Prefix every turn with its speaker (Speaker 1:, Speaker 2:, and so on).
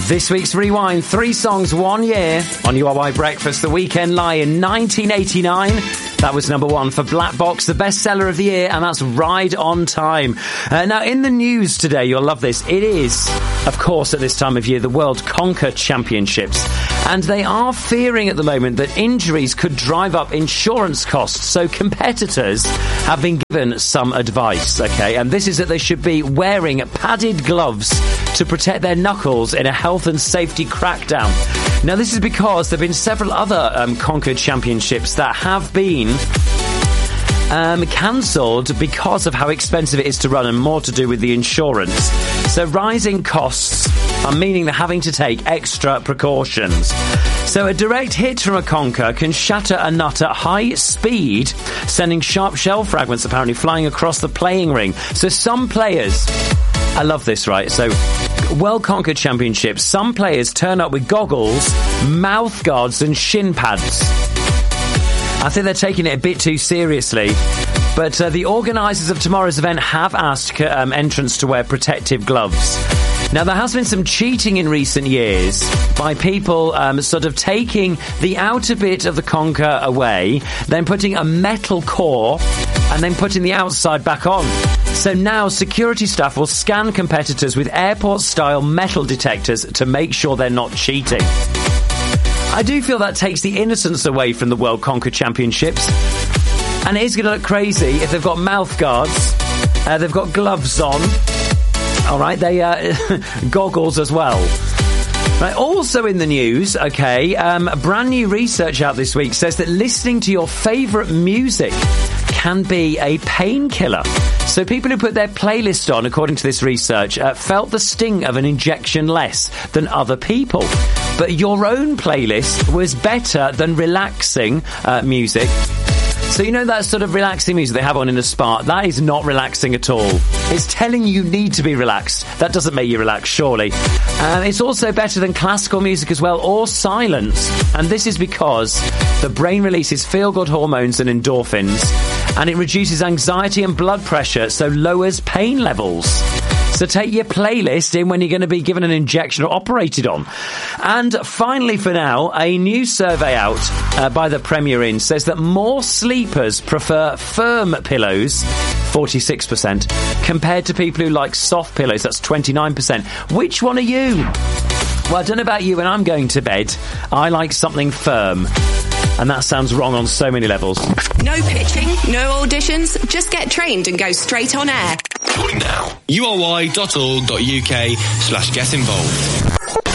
Speaker 1: This week's Rewind, 3 songs, 1 year on URY Breakfast. The Weekend Lie in 1989. That was number 1 for Black Box, the bestseller of the year, and that's Ride on Time. Now, in the news today, you'll love this. It is, of course, at this time of year, the World Conquer Championships. And they are fearing at the moment that injuries could drive up insurance costs. So competitors have been given some advice, okay? And this is that they should be wearing padded gloves to protect their knuckles in a health and safety crackdown. Now, this is because there have been several other Conquer Championships that have been cancelled because of how expensive it is to run and more to do with the insurance. So rising costs are meaning they're having to take extra precautions. So a direct hit from a conker can shatter a nut at high speed, sending sharp shell fragments apparently flying across the playing ring. So some players... I love this, right? So, World Conquer Championships, some players turn up with goggles, mouth guards and shin pads. I think they're taking it a bit too seriously. But the organisers of tomorrow's event have asked entrants to wear protective gloves. Now, there has been some cheating in recent years by people sort of taking the outer bit of the conker away, then putting a metal core, and then putting the outside back on. So now security staff will scan competitors with airport-style metal detectors to make sure they're not cheating. I do feel that takes the innocence away from the World Conquer Championships. And it is going to look crazy if they've got mouth guards, they've got gloves on. All right, they goggles as well. Right, also in the news, okay, brand new research out this week says that listening to your favourite music can be a painkiller. So people who put their playlist on, according to this research, felt the sting of an injection less than other people. But your own playlist was better than relaxing music. So you know that sort of relaxing music they have on in a spa? That is not relaxing at all. It's telling you need to be relaxed. That doesn't make you relax, surely. It's also better than classical music as well, or silence. And this is because the brain releases feel-good hormones and endorphins, and it reduces anxiety and blood pressure, so lowers pain levels. So take your playlist in when you're going to be given an injection or operated on. And finally for now, a new survey out by the Premier Inn says that more sleepers prefer firm pillows, 46%, compared to people who like soft pillows, that's 29%. Which one are you? Well, I don't know about you, when I'm going to bed, I like something firm. And that sounds wrong on so many levels.
Speaker 2: No pitching, no auditions, just get trained and go straight on air.
Speaker 3: Join now. URY.org.uk/get involved.